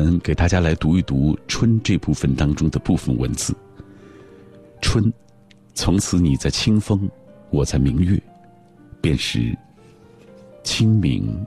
们给大家来读一读《春》这部分当中的部分文字。春，从此你在清风，我在明月，便是清明。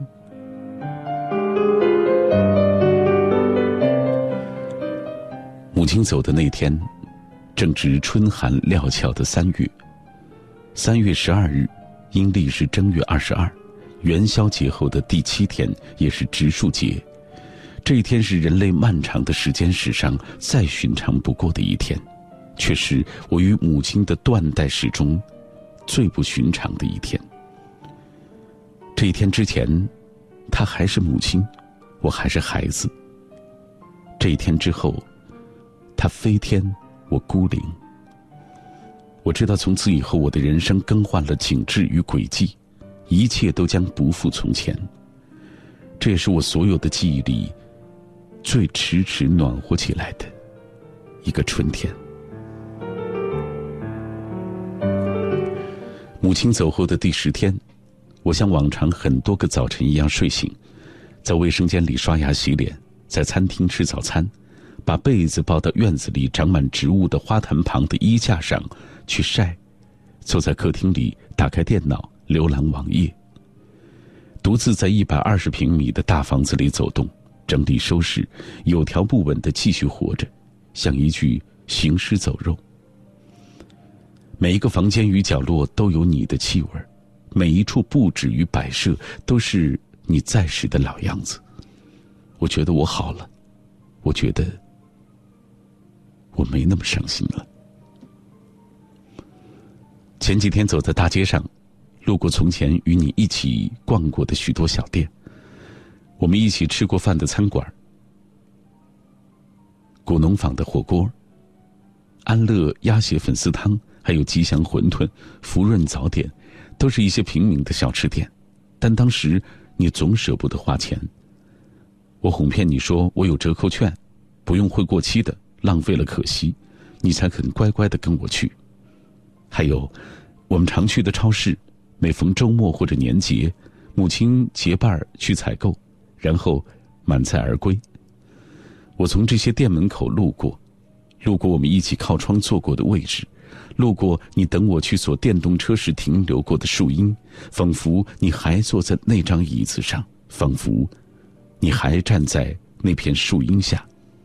母亲走的那天，正值春寒料峭的3月。3月12日，阴历是正月22，元宵节后的第7天，也是植树节。这一天是人类漫长的时间史上再寻常不过的一天，却是我与母亲的断代史中最不寻常的一天。这一天之前，她还是母亲，我还是孩子。这一天之后，她飞天，我孤零。我知道从此以后我的人生更换了景致与轨迹，一切都将不复从前。这也是我所有的记忆里最迟迟暖和起来的一个春天。母亲走后的第10天，我像往常很多个早晨一样睡醒，在卫生间里刷牙洗脸，在餐厅吃早餐，把被子抱到院子里长满植物的花坛旁的衣架上去晒，坐在客厅里打开电脑浏览网页，独自在120平米的大房子里走动，整理收拾，有条不紊地继续活着，像一具行尸走肉。每一个房间与角落都有你的气味，每一处布置与摆设都是你在时的老样子。我觉得我好了，我觉得我没那么伤心了。前几天走在大街上，路过从前与你一起逛过的许多小店，我们一起吃过饭的餐馆，果农坊的火锅，安乐鸭血粉丝汤，还有吉祥馄饨、福润早点，都是一些平民的小吃店，但当时你总舍不得花钱。我哄骗你说我有折扣券，不用会过期的，浪费了可惜，你才肯乖乖的跟我去。还有我们常去的超市，每逢周末或者年节，母亲结伴去采购，然后满载而归。我从这些店门口路过我们一起靠窗坐过的位置，路过你等我去坐电动车时停留过的树荫，仿佛你还坐在那张椅子上，仿佛你还站在那片树荫下。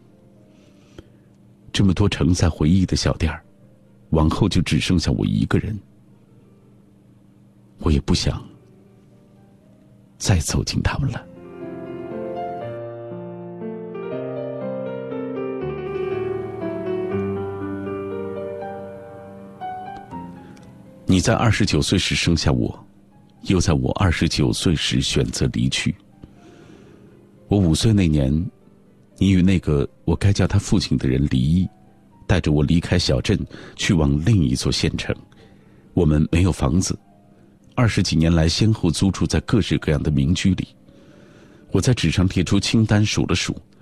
这么多承载回忆的小店儿，往后就只剩下我一个人。我也不想再走进他们了。你在29岁时生下我，又在我29岁时选择离去。我5岁那年，你与那个我该叫他父亲的人离异，带着我离开小镇，去往另一座县城。我们没有房子，20几年来先后租住在各式各样的民居里。我在纸上列出清单数了数，